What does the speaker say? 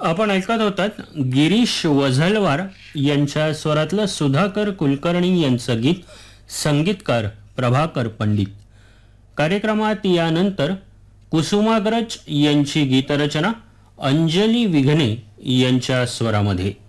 आपण ऐकत होतात गिरीश वझलवार यांच्या स्वरातलं सुधाकर कुलकर्णी यांचं गीत, संगीतकार प्रभाकर पंडित. कार्यक्रमात यानंतर कुसुमाग्रज यांची गीतरचना अंजली विघ्ने यांच्या स्वरामध्ये.